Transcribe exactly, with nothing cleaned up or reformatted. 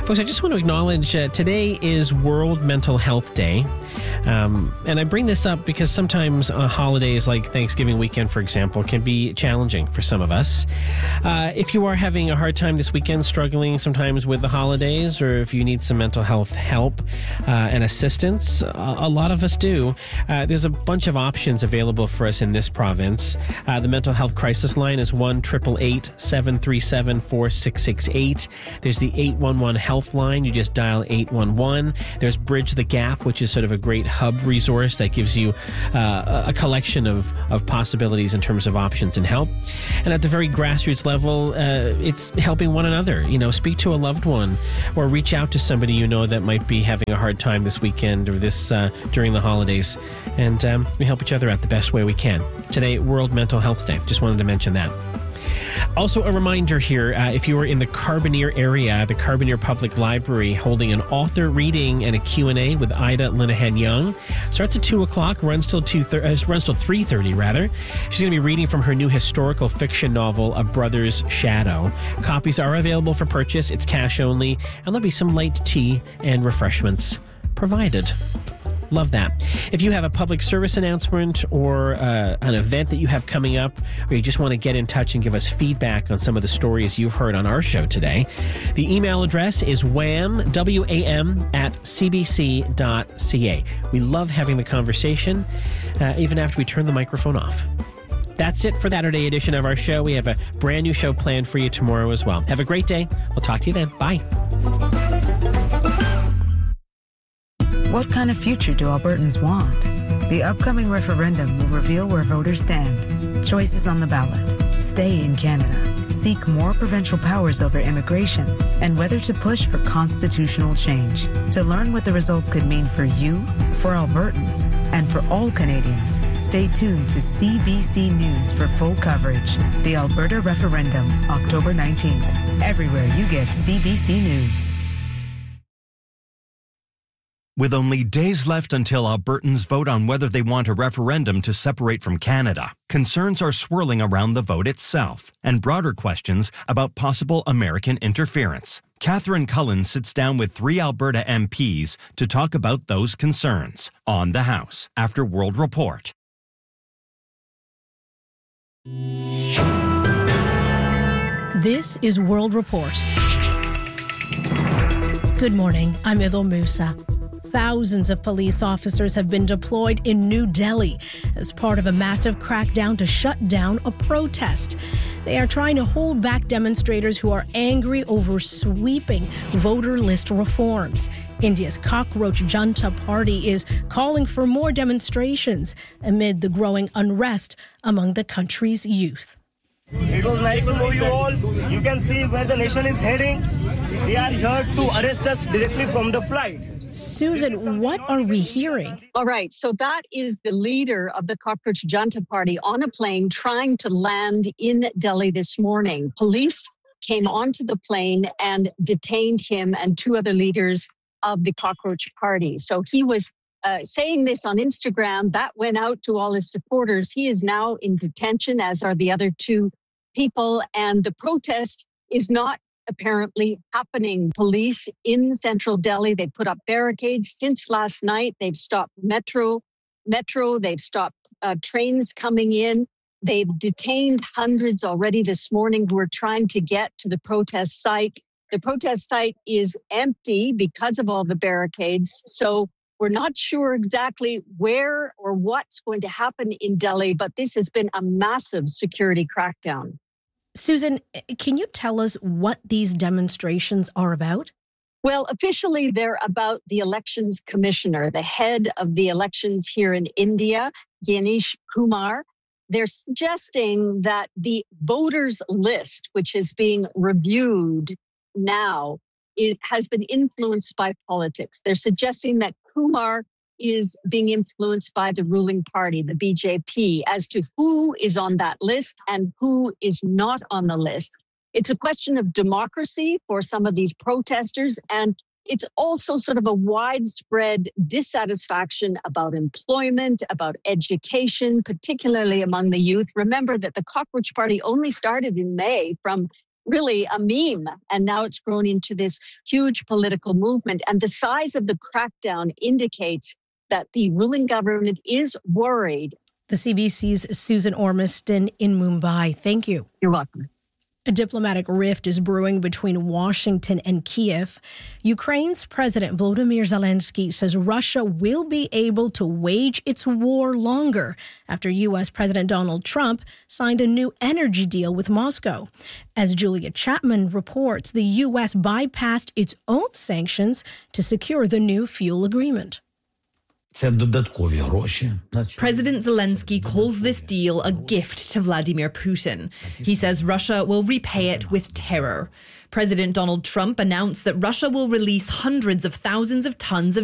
Folks, I just want to acknowledge uh, today is World Mental Health Day. Um, and I bring this up because sometimes uh, holidays like Thanksgiving weekend, for example, can be challenging for some of us. Uh, if you are having a hard time this weekend, struggling sometimes with the holidays, or if you need some mental health help uh, and assistance, a, a lot of us do. Uh, there's a bunch of options available for us in this province. Uh, the mental health crisis line is one eight eight eight, seven three seven, four six six eight. There's the eight one one health line. You just dial eight one one. There's Bridge the Gap, which is sort of a great hub resource that gives you uh, a collection of, of possibilities in terms of options and help. And at the very grassroots level, uh, it's helping one another. You know, speak to a loved one or reach out to somebody you know that might be having a hard time this weekend or this uh, during the holidays. And um, we help each other out the best way we can. Today, World Mental Health Day. Just wanted to mention that. Also, a reminder here, uh, if you are in the Carbonear area, the Carbonear Public Library holding an author reading and a Q and A with Ida Linehan Young. Starts at two o'clock, runs till two thir- uh, runs till three thirty, rather. She's going to be reading from her new historical fiction novel, A Brother's Shadow. Copies are available for purchase. It's cash only, and there'll be some light tea and refreshments provided. Love that. If you have a public service announcement or uh, an event that you have coming up, or you just want to get in touch and give us feedback on some of the stories you've heard on our show today, the email address is wham, W A M, at c b c dot c a. We love having the conversation, uh, even after we turn the microphone off. That's it for that Saturday edition of our show. We have a brand new show planned for you tomorrow as well. Have a great day. We'll talk to you then. Bye. What kind of future do Albertans want? The upcoming referendum will reveal where voters stand. Choices on the ballot: stay in Canada, seek more provincial powers over immigration, and whether to push for constitutional change. To learn what the results could mean for you, for Albertans, and for all Canadians, stay tuned to C B C News for full coverage. The Alberta Referendum, October nineteenth. Everywhere you get C B C News. With only days left until Albertans vote on whether they want a referendum to separate from Canada, concerns are swirling around the vote itself and broader questions about possible American interference. Catherine Cullen sits down with three Alberta M Ps to talk about those concerns on The House after World Report. This is World Report. Good morning, I'm Idil Musa. Thousands of police officers have been deployed in New Delhi as part of a massive crackdown to shut down a protest. They are trying to hold back demonstrators who are angry over sweeping voter list reforms. India's Cockroach Junta Party is calling for more demonstrations amid the growing unrest among the country's youth. It was nice to know you all. You can see where the nation is heading. They are here to arrest us directly from the flight. Susan, what are we hearing? All right, so that is the leader of the Cockroach Junta Party on a plane trying to land in Delhi this morning. Police came onto the plane and detained him and two other leaders of the Cockroach Party. So he was uh, saying this on Instagram. That went out to all his supporters. He is now in detention, as are the other two people, and the protest is not apparently happening. Police in central Delhi, they put up barricades since last night. They've stopped metro, metro. They've stopped uh, trains coming in. They've detained hundreds already this morning who are trying to get to the protest site. The protest site is empty because of all the barricades. So we're not sure exactly where or what's going to happen in Delhi, but this has been a massive security crackdown. Susan, can you tell us what these demonstrations are about? Well, officially, they're about the elections commissioner, the head of the elections here in India, Ganesh Kumar. They're suggesting that the voters list, which is being reviewed now, it has been influenced by politics. They're suggesting that Kumar is being influenced by the ruling party, the B J P, as to who is on that list and who is not on the list. It's a question of democracy for some of these protesters, and it's also sort of a widespread dissatisfaction about employment, about education, particularly among the youth. Remember that the Cockroach Party only started in May from really a meme, and now it's grown into this huge political movement. And the size of the crackdown indicates that the ruling government is worried. The C B C's Susan Ormiston in Mumbai. Thank you. You're welcome. A diplomatic rift is brewing between Washington and Kiev. Ukraine's President Volodymyr Zelensky says Russia will be able to wage its war longer after U S President Donald Trump signed a new energy deal with Moscow. As Julia Chapman reports, the U S bypassed its own sanctions to secure the new fuel agreement. President Zelensky calls this deal a gift to Vladimir Putin. He says Russia will repay it with terror. President Donald Trump announced that Russia will release hundreds of thousands of tons of